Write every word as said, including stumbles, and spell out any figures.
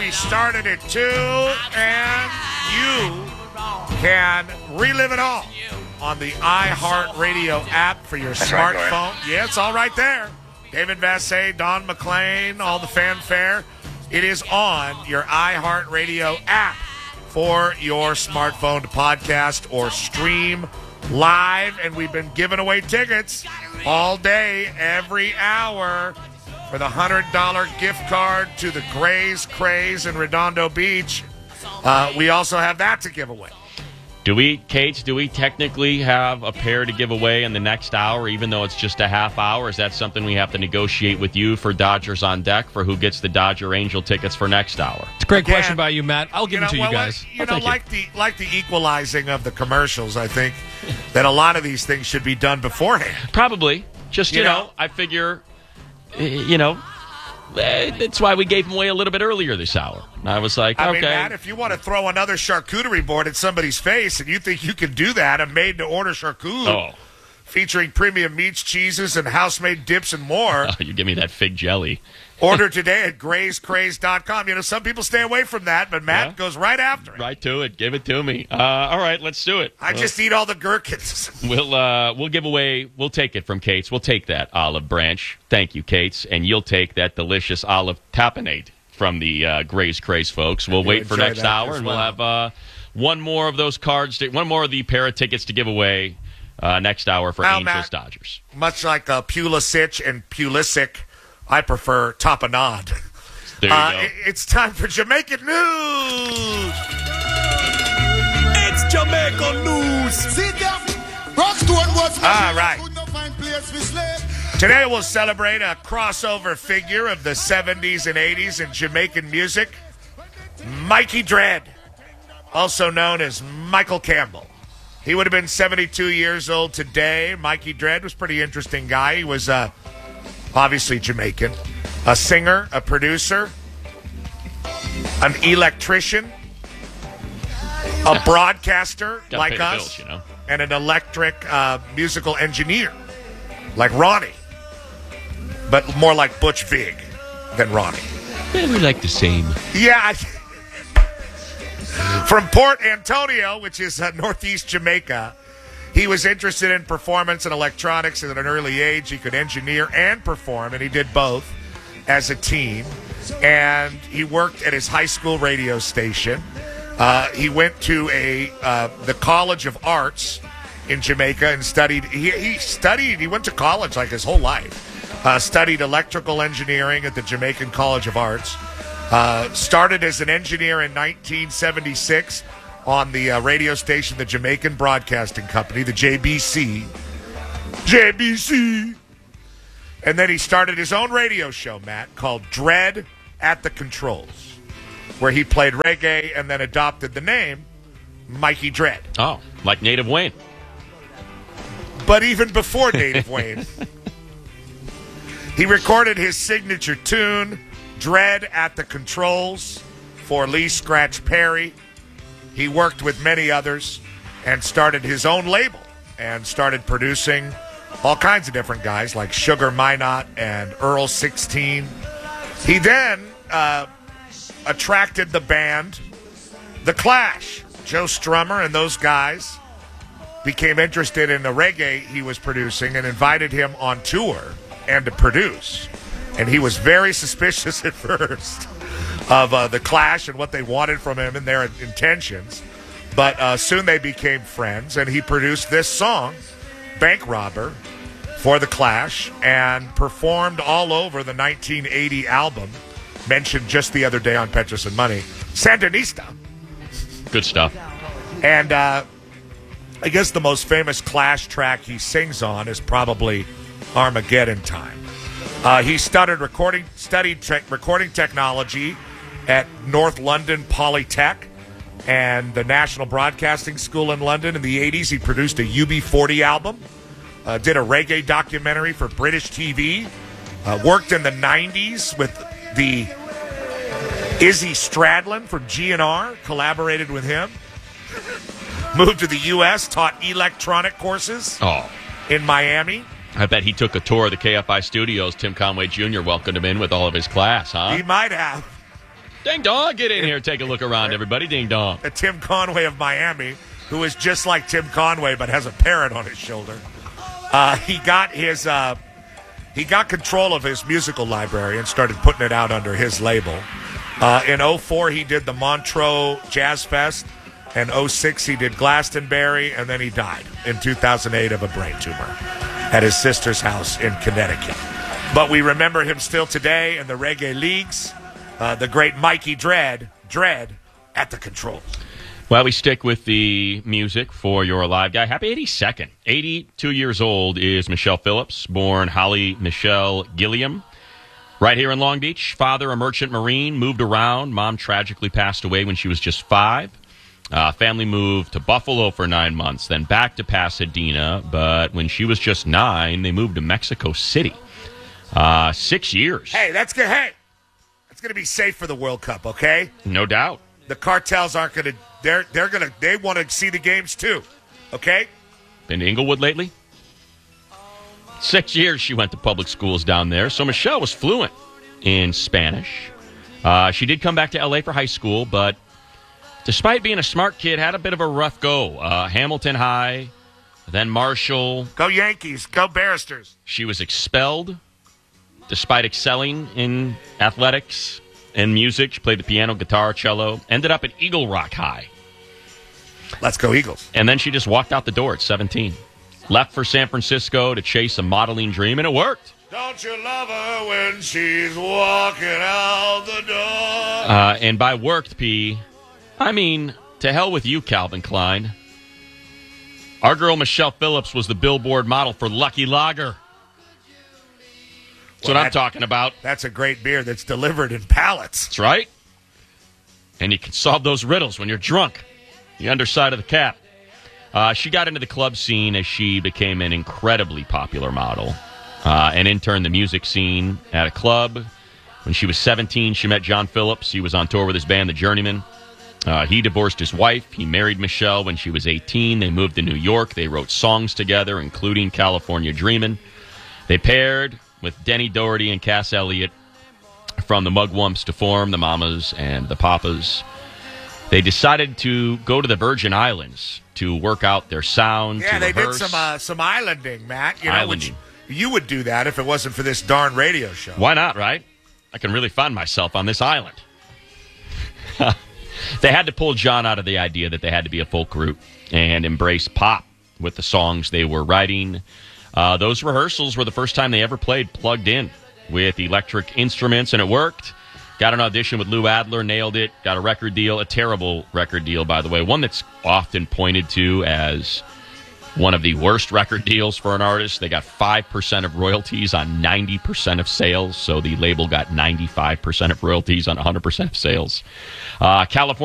We started at two, and you can relive it all on the iHeartRadio app for your That's right, smartphone. Yeah, it's all right there. David Vassay, Don McClain, all the fanfare. It is on your iHeartRadio app for your smartphone to podcast or stream live. And we've been giving away tickets all day, every hour, for the one hundred dollars gift card to the Gray's Craze in Redondo Beach. Uh, we also have that to give away. Do we, Kate, do we technically have a pair to give away in the next hour, even though it's just a half hour? Is that something we have to negotiate with you for Dodgers on Deck for who gets the Dodger Angel tickets for next hour? It's a great Again, question by you, Matt. I'll give you know, it to well, you guys. You I'll know, take like it. the like the equalizing of the commercials, I think that a lot of these things should be done beforehand. Probably. Just, you, You know, know? I figure, uh, you know, uh, that's why we gave them away a little bit earlier this hour. And I was like, I okay. mean, Matt, if you want to throw another charcuterie board at somebody's face and you think you can do that, a made-to-order charcuterie Oh. featuring premium meats, cheeses, and house-made dips and more, Oh, you give me that fig jelly. order today at grays craze dot com. You know, some people stay away from that, but Matt Yeah. goes right after it. Right to it. Give it to me. Uh, all right, let's do it. I Well, just eat all the gherkins. We'll uh, we'll give away. We'll take it from Kate's. We'll take that olive branch. Thank you, Kate's, and you'll take that delicious olive tapenade from the uh, Gray's Craze folks. We'll do wait for enjoy next that hour, as and we'll well. have uh, one more of those cards. To, one more of the pair of tickets to give away uh, next hour for Well, Angels Matt, Dodgers. Much like uh, Pulisic and Pulisic, I prefer tapenade. There you Uh, go. it- it's time for Jamaican news. It's Jamaica news. Sit down. Rockstone was All right. could not find place for slave. Today we'll celebrate a crossover figure of the seventies and eighties in Jamaican music, Mikey Dread, also known as Michael Campbell. He would have been seventy-two years old today. Mikey Dread was a pretty interesting guy. He was uh, obviously Jamaican, a singer, a producer, an electrician, a broadcaster Gotta like pay the us, bills, you know. and an electric uh, musical engineer like Ronnie, but more like Butch Vig than Ronnie. Yeah, we like the same. Yeah. I, from Port Antonio, which is uh, northeast Jamaica, he was interested in performance and electronics at an early age. He could engineer and perform, and he did both as a teen. And he worked at his high school radio station. Uh, he went to a uh, the College of Arts in Jamaica and studied. He, he studied. He went to college like his whole life. Uh, studied electrical engineering at the Jamaican College of Arts. Uh, started as an engineer in nineteen seventy-six on the uh, radio station, the Jamaican Broadcasting Company, the J B C. J B C. And then he started his own radio show, Matt, called Dread at the Controls, where he played reggae and then adopted the name Mikey Dread. Oh, like Native Wayne. But even before Native Wayne, he recorded his signature tune, Dread at the Controls, for Lee Scratch Perry. He worked with many others and started his own label and started producing all kinds of different guys like Sugar Minot and Earl sixteen. He then uh, attracted the band The Clash. Joe Strummer and those guys became interested in the reggae he was producing and invited him on tour and to produce. And he was very suspicious at first of uh, The Clash and what they wanted from him and their intentions. But uh, soon they became friends, and he produced this song, Bank Robber, for The Clash, and performed all over the nineteen eighty album, mentioned just the other day on Petrus and Money, Sandinista. Good stuff. And uh, I guess the most famous Clash track he sings on is probably Armageddon Time. Uh, he studied recording, studied te- recording technology at North London Polytech and the National Broadcasting School in London. In the eighties, he produced a U B forty album, uh, did a reggae documentary for British T V, uh, worked in the nineties with the Izzy Stradlin from G N R, collaborated with him, moved to the U S, taught electronic courses Oh, in Miami. I bet he took a tour of the K F I studios. Tim Conway Junior welcomed him in with all of his class, huh? He might have. Ding dong, get in here. Take a look around, everybody. Ding dong. The Tim Conway of Miami, who is just like Tim Conway but has a parrot on his shoulder. Uh, he got his uh, he got control of his musical library and started putting it out under his label. Uh, in oh four, he did the Montreux Jazz Fest. In oh six, he did Glastonbury, and then he died in two thousand eight of a brain tumor at his sister's house in Connecticut. But we remember him still today in the reggae leagues. Uh, the great Mikey Dread, Dread at the controls. Well, we stick with the music for your live guy. Happy eighty-second. eighty-two years old is Michelle Phillips, born Holly Michelle Gilliam. Right here in Long Beach. Father, a merchant marine, moved around. Mom tragically passed away when she was just five. Uh, family moved to Buffalo for nine months, then back to Pasadena. But when she was just nine, they moved to Mexico City. Uh, six years. Hey, that's good. Hey, that's going to be safe for the World Cup, okay? No doubt. The cartels aren't going to. They're they're going to. They want to see the games too, okay? Been to Inglewood lately? Six years she went to public schools down there, so Michelle was fluent in Spanish. Uh, she did come back to L A for high school, but despite being a smart kid, had a bit of a rough go. Uh, Hamilton High, then Marshall. Go Yankees. Go Barristers. She was expelled despite excelling in athletics and music. She played the piano, guitar, cello. Ended up at Eagle Rock High. Let's go Eagles. And then she just walked out the door at seventeen. Left for San Francisco to chase a modeling dream, and it worked. Don't you love her when she's walking out the door? Uh, and by worked, P, I mean, to hell with you, Calvin Klein. Our girl Michelle Phillips was the Billboard model for Lucky Lager. That's Well, what I'm that- talking about. That's a great beer that's delivered in pallets. That's right. And you can solve those riddles when you're drunk. The underside of the cap. Uh, she got into the club scene as she became an incredibly popular model. Uh, and interned the music scene at a club. When she was seventeen, she met John Phillips. He was on tour with his band, The Journeymen. Uh, he divorced his wife. He married Michelle when she was eighteen. They moved to New York. They wrote songs together, including California Dreamin'. They paired with Denny Doherty and Cass Elliot from the Mugwumps to form the Mamas and the Papas. They decided to go to the Virgin Islands to work out their sound. Yeah, to they rehearse. did some uh, some islanding, Matt. You know, Islanding. which you would do that if it wasn't for this darn radio show. Why not, right? I can really find myself on this island. They had to pull John out of the idea that they had to be a folk group and embrace pop with the songs they were writing. Uh, those rehearsals were the first time they ever played plugged in with electric instruments, and it worked. Got an audition with Lou Adler, nailed it, got a record deal, a terrible record deal, by the way, one that's often pointed to as one of the worst record deals for an artist. They got five percent of royalties on ninety percent of sales, so the label got ninety-five percent of royalties on one hundred percent of sales. Uh, California